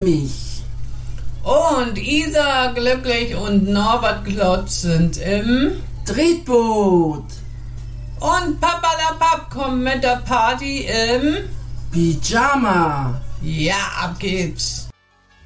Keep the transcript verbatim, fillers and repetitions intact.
mich. Und Isa Glücklich und Norbert Klotz sind im Tretboot. Und Papa la Papp kommt mit der Party im Pyjama. Ja, ab geht's.